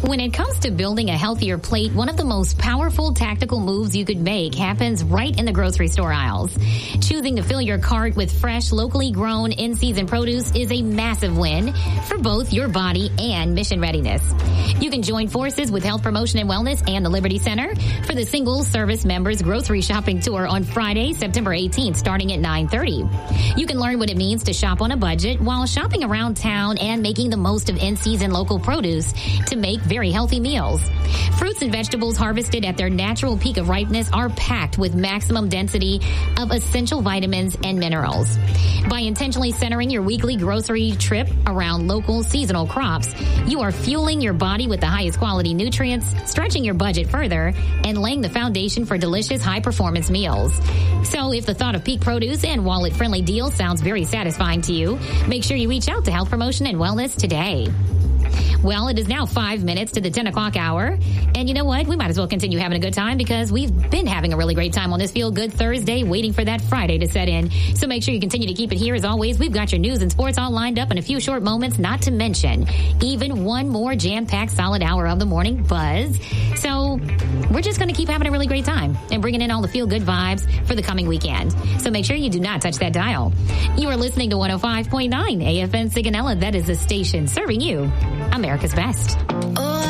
When it comes to building a healthier plate, one of the most powerful tactical moves you could make happens right in the grocery store aisles. Choosing to fill your cart with fresh, locally grown, in-season produce is a massive win for both your body and mission readiness. You can join forces with Health Promotion and Wellness and the Liberty Center for the Single Service Members Grocery Shopping Tour on Friday, September 18th, starting at 9:30. You can learn what it means to shop on a budget while shopping around town and making the most of in-season local produce to make very healthy meals. Fruits and vegetables harvested at their natural peak of ripeness are packed with maximum density of essential vitamins and minerals. By intentionally centering your weekly grocery trip around local seasonal crops, you are fueling your body with the highest quality nutrients, stretching your budget further, and laying the foundation for delicious high-performance meals. So if the thought of peak produce and wallet-friendly deals sounds very satisfying to you, make sure you reach out to Health Promotion and Wellness today. Well, it is now 5 minutes to the 10 o'clock hour. And you know what? We might as well continue having a good time because we've been having a really great time on this Feel Good Thursday, waiting for that Friday to set in. So make sure you continue to keep it here. As always, we've got your news and sports all lined up in a few short moments, not to mention even one more jam-packed solid hour of the morning buzz. So we're just going to keep having a really great time and bringing in all the feel-good vibes for the coming weekend. So make sure you do not touch that dial. You are listening to 105.9 AFN Sigonella. That is the station serving you America's Best.